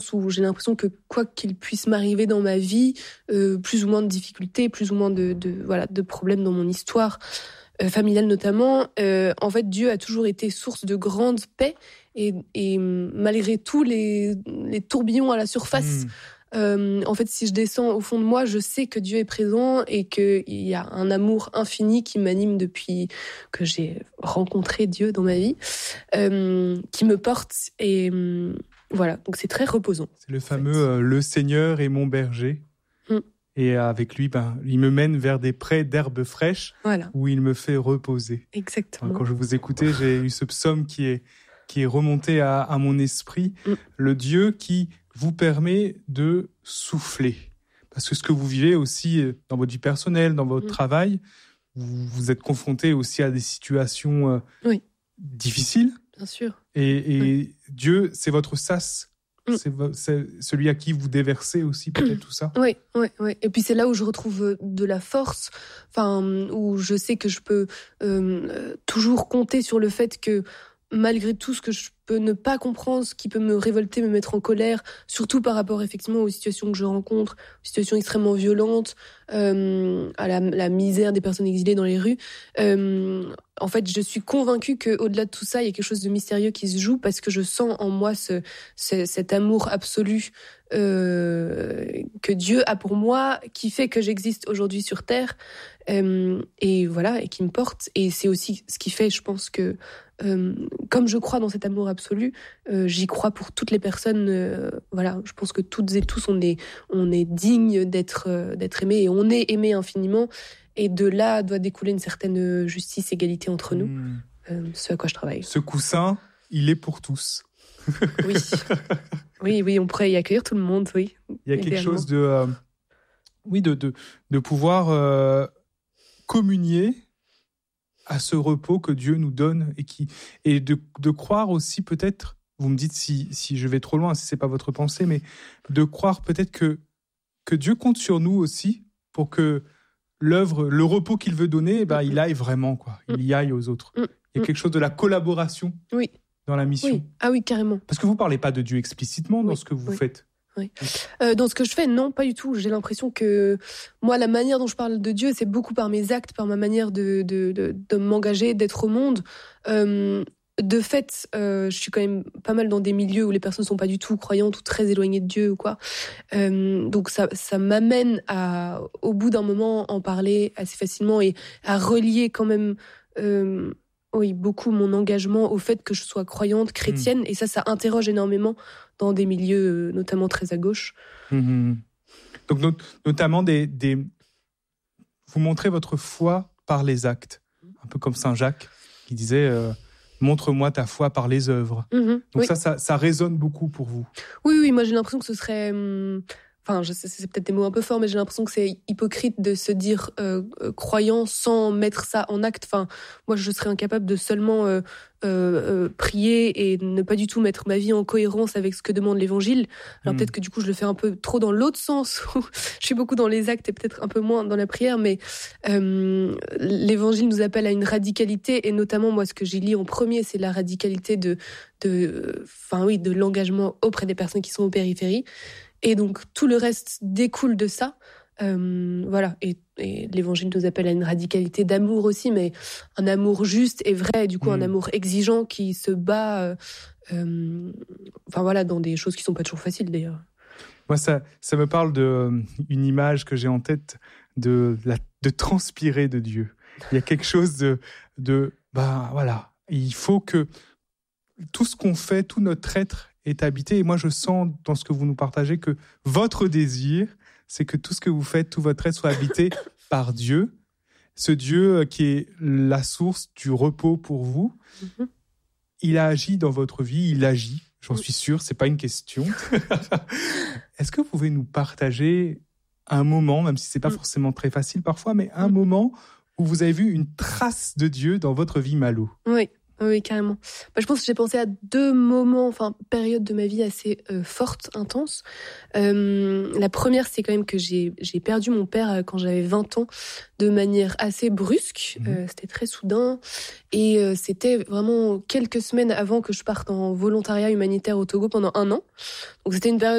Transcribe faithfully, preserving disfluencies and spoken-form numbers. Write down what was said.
où j'ai l'impression que quoi qu'il puisse m'arriver dans ma vie, euh, plus ou moins de difficultés, plus ou moins de, de, voilà, de problèmes dans mon histoire, euh, familiale notamment, euh, en fait, Dieu a toujours été source de grande paix. Et, et malgré tous les, les tourbillons à la surface, mmh. euh, en fait, si je descends au fond de moi, je sais que Dieu est présent et qu'il y a un amour infini qui m'anime depuis que j'ai rencontré Dieu dans ma vie, euh, qui me porte. Et euh, voilà, donc c'est très reposant. C'est le fameux euh, « Le Seigneur est mon berger mmh. ». Et avec lui, ben, il me mène vers des prés d'herbes fraîches voilà. où il me fait reposer. Exactement. Quand je vous écoutais, j'ai eu ce psaume qui est, qui est remonté à, à mon esprit. Mm. Le Dieu qui vous permet de souffler. Parce que ce que vous vivez aussi dans votre vie personnelle, dans votre mm. travail, vous, vous êtes confronté aussi à des situations euh, oui. difficiles. Bien sûr. Et, et oui. Dieu, c'est votre sas. C'est, c'est celui à qui vous déversez aussi peut-être tout ça. Oui, oui, oui. Et puis c'est là où je retrouve de la force, enfin où je sais que je peux euh, toujours compter sur le fait que malgré tout ce que je peux ne pas comprendre, ce qui peut me révolter, me mettre en colère, surtout par rapport effectivement aux situations que je rencontre, aux situations extrêmement violentes, euh, à la, la misère des personnes exilées dans les rues. Euh, en fait, je suis convaincue qu'au-delà de tout ça, il y a quelque chose de mystérieux qui se joue parce que je sens en moi ce, ce, cet amour absolu euh, que Dieu a pour moi, qui fait que j'existe aujourd'hui sur Terre, euh, et voilà, et qui me porte. Et c'est aussi ce qui fait, je pense que Euh, comme je crois dans cet amour absolu, euh, j'y crois pour toutes les personnes. Euh, voilà, je pense que toutes et tous, on est, on est dignes d'être, euh, d'être aimés et on est aimés infiniment. Et de là doit découler une certaine justice, égalité entre nous. Mmh. Euh, ce à quoi je travaille. Ce coussin, il est pour tous. Oui, oui, oui, on pourrait y accueillir tout le monde, oui. Il y a quelque chose de, euh, oui, de, de, de pouvoir euh, communier à ce repos que Dieu nous donne et, qui, et de, de croire aussi peut-être, vous me dites si, si je vais trop loin, si ce n'est pas votre pensée, mais de croire peut-être que, que Dieu compte sur nous aussi pour que l'œuvre, le repos qu'il veut donner, ben, il aille vraiment, quoi. Il y aille aux autres. Il y a quelque chose de la collaboration oui. dans la mission. Oui. Ah oui, carrément. Parce que vous ne parlez pas de Dieu explicitement dans oui. ce que vous oui. faites. Oui. Euh, dans ce que je fais, non, pas du tout. J'ai l'impression que moi, la manière dont je parle de Dieu, c'est beaucoup par mes actes, par ma manière de, de, de, de m'engager, d'être au monde. Euh, de fait, euh, je suis quand même pas mal dans des milieux où les personnes ne sont pas du tout croyantes ou très éloignées de Dieu ou quoi. Euh, donc ça, ça m'amène à, au bout d'un moment, en parler assez facilement et à relier quand même... Euh, Oui, beaucoup mon engagement au fait que je sois croyante, chrétienne, mmh. et ça, ça interroge énormément dans des milieux notamment très à gauche. Mmh. Donc not- notamment des, des, vous montrez votre foi par les actes, un peu comme Saint Jacques qui disait euh, montre-moi ta foi par les œuvres. Mmh. Donc oui. ça, ça, ça résonne beaucoup pour vous. Oui, oui, moi j'ai l'impression que ce serait. Hum... Enfin, je sais, c'est peut-être des mots un peu forts, mais j'ai l'impression que c'est hypocrite de se dire euh, euh, croyant sans mettre ça en acte. Enfin, moi, je serais incapable de seulement euh, euh, prier et ne pas du tout mettre ma vie en cohérence avec ce que demande l'Évangile. Alors mmh. peut-être que du coup, je le fais un peu trop dans l'autre sens. Je suis beaucoup dans les actes et peut-être un peu moins dans la prière, mais euh, l'Évangile nous appelle à une radicalité, et notamment moi, ce que j'ai lu en premier, c'est la radicalité de, de, enfin oui, de l'engagement auprès des personnes qui sont aux périphéries. Et donc, tout le reste découle de ça. Euh, voilà. Et, et l'Évangile nous appelle à une radicalité d'amour aussi, mais un amour juste et vrai, du coup, mmh. un amour exigeant qui se bat, euh, euh, enfin voilà, dans des choses qui sont pas toujours faciles, d'ailleurs. Moi, ça, ça me parle d'une image que j'ai en tête de, la, de transpirer de Dieu. Il y a quelque chose de, de bah voilà, il faut que tout ce qu'on fait, tout notre être est habité. Et moi, je sens dans ce que vous nous partagez que votre désir, c'est que tout ce que vous faites, tout votre être soit habité par Dieu. Ce Dieu qui est la source du repos pour vous. Mm-hmm. Il a agi dans votre vie, il agit, j'en suis sûr, c'est pas une question. Est-ce que vous pouvez nous partager un moment, même si c'est pas mm. forcément très facile parfois, mais un mm. moment où vous avez vu une trace de Dieu dans votre vie, Malo ? Oui. Oui, carrément. Bah, je pense que j'ai pensé à deux moments, enfin, périodes de ma vie assez euh, fortes, intenses. Euh, la première, c'est quand même que j'ai, j'ai perdu mon père euh, quand j'avais vingt ans, de manière assez brusque. Mmh. Euh, c'était très soudain. Et euh, c'était vraiment quelques semaines avant que je parte en volontariat humanitaire au Togo pendant un an. Donc c'était une période